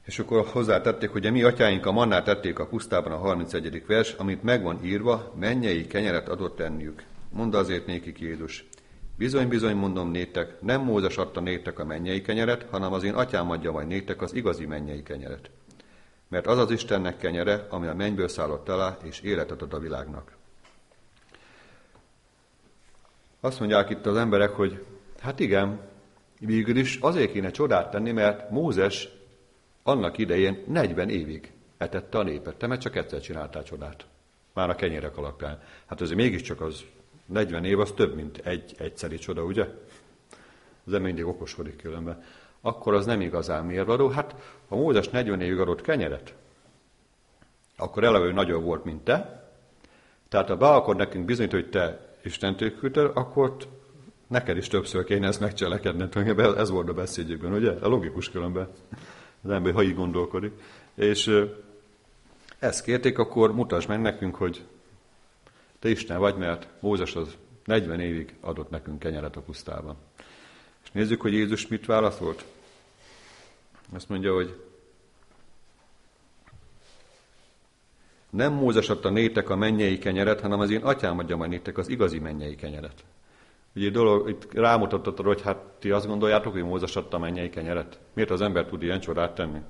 És akkor hozzátették, hogy a mi atyáink a mannát ették a pusztában, a 31. vers, amit megvan írva, mennyei kenyeret adott enniük. Mondd azért nékik Jézus. Bizony, bizony mondom néktek, nem Mózes adta néktek a mennyei kenyeret, hanem az én atyám adja majd néktek az igazi mennyei kenyeret. Mert az az Istennek kenyere, ami a mennyből szállott alá, és életet ad a világnak. Azt mondják itt az emberek, hogy hát igen, végül is azért kéne csodát tenni, mert Mózes annak idején 40 évig etette a népet. Te meg csak egyszer csináltál csodát. Már a kenyérek alapján. Hát azért mégiscsak az 40 év, az több, mint egy egyszeri csoda, ugye? Az ember mindig okoskodik különben. Akkor az nem igazán mérvadó. Hát, ha Mózes 40 évig adott kenyeret, akkor eleve nagyobb volt, mint te. Tehát ha be akar nekünk bizonyítani, hogy te Istentől küldtél, akkor neked is többször kéne ezt megcselekedned. Ez volt a beszédjükben, ugye? A logikus különben. Az ember, ha így gondolkodik. És ezt kérték, akkor mutasd meg nekünk, hogy te Isten vagy, mert Mózes az 40 évig adott nekünk kenyeret a pusztában. És nézzük, hogy Jézus mit válaszolt. Azt mondja, hogy nem Mózes adta néktek a mennyei kenyeret, hanem az én atyám adja majd néktek az igazi mennyei kenyeret. Ugye itt rámutatott arra, hogy hát ti azt gondoljátok, hogy Mózes adta a mennyei kenyeret? Miért az ember tud ilyen csodát tenni?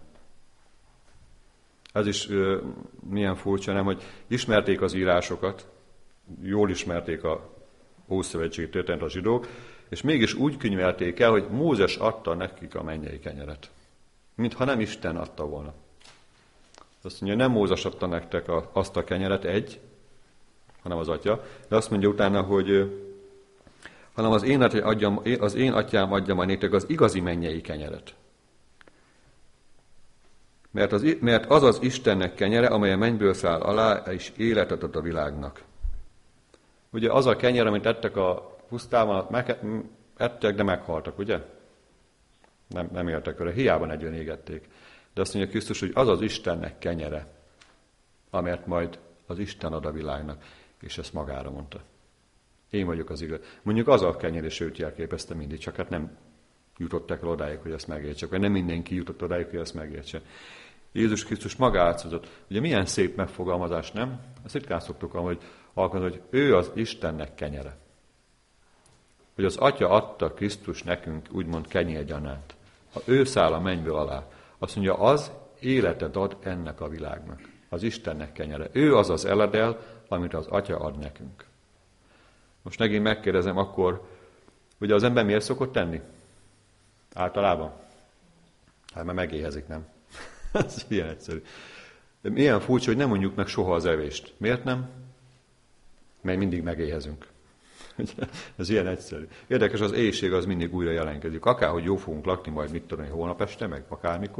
Ez is milyen furcsa, nem, hogy ismerték az írásokat, jól ismerték a Ószövetségi történetet a zsidók, és mégis úgy könyvelték el, hogy Mózes adta nekik a mennyei kenyeret. Mintha nem Isten adta volna. Azt mondja, nem Mózes adta nektek azt a kenyeret, hanem az atya, de azt mondja utána, hogy hanem az én atyám adja majd néktek az igazi mennyei kenyeret. Mert az az Istennek kenyere, amely a mennyből száll alá, és életet ad a világnak. Ugye az a kenyér, amit ettek a pusztában, ettek, de meghaltak, ugye? Nem éltek vele, hiába 40 égették. De azt mondja Krisztus, hogy az az Istennek kenyere, amelyet majd az Isten ad a világnak. És ezt magára mondta. Én vagyok az igaz. Mondjuk az a kenyér, és őt jelképezte mindig, csak hát nem jutottak el odáig, hogy ezt megértsek. Vagy nem mindenki jutott odáig, hogy ezt megértse. Jézus Krisztus maga álcázott. Ugye milyen szép megfogalmazás, nem? Ezt ritkán szoktuk alkalmazni, hogy ő az Istennek kenyere. Hogy az Atya adta Krisztus nekünk, úgymond kenyérgyanánt. Ha ő száll a mennyből alá, azt mondja, az életet ad ennek a világnak. Az Istennek kenyere. Ő az az eledel, amit az Atya ad nekünk. Most megint megkérdezem, akkor ugye az ember miért szokott tenni? Általában? Hát már megéhezik, nem? Ez ilyen egyszerű. De milyen furcsa, hogy nem mondjuk meg soha az evést. Miért nem? Mert mindig megéhezünk. Ez ilyen egyszerű. Érdekes, az éhség az mindig újra jelentkezik. Akárhogy jó fogunk lakni, majd mit tudom, holnap este, meg akármikor.